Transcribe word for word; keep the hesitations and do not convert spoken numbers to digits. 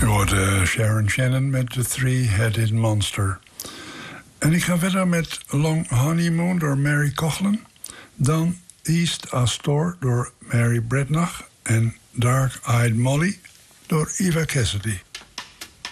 Je hoorde Sharon Shannon met The Three-Headed Monster. En ik ga verder met Long Honeymoon door Mary Coughlan. Dan East Astor door Mary Brednach. En Dark Eyed Molly door Eva Cassidy.